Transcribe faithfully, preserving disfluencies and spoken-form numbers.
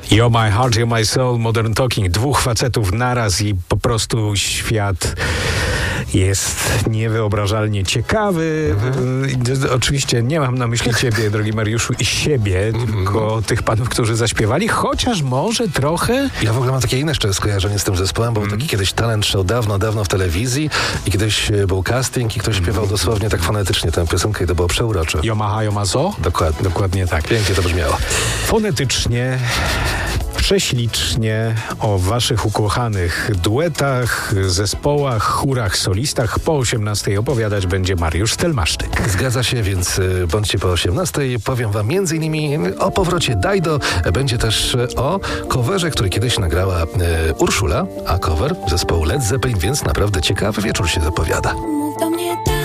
You're my heart, you're my soul, Modern Talking. Dwóch facetów naraz i po prostu świat jest niewyobrażalnie ciekawy. Mhm. Oczywiście nie mam na myśli ciebie, drogi Mariuszu, i siebie, mhm. tylko tych panów, którzy zaśpiewali, chociaż może trochę... Ja w ogóle mam takie inne jeszcze skojarzenie z tym zespołem, bo mhm. był taki kiedyś talent show dawno, dawno w telewizji i kiedyś był casting i ktoś śpiewał mhm. dosłownie tak fonetycznie tę piosenkę i to było przeurocze. Yomaha, yomazo? Dokładnie. Dokładnie tak. Pięknie to brzmiało. Fonetycznie... prześlicznie o waszych ukochanych duetach, zespołach, chórach, solistach. Po osiemnastej opowiadać będzie Mariusz Stelmaszczyk. Zgadza się, więc bądźcie po osiemnastej. Powiem wam między innymi o powrocie Dajdo. Będzie też o coverze, który kiedyś nagrała e, Urszula, a cover zespołu Led Zeppelin, więc naprawdę ciekawy wieczór się zapowiada. Mów do mnie tak.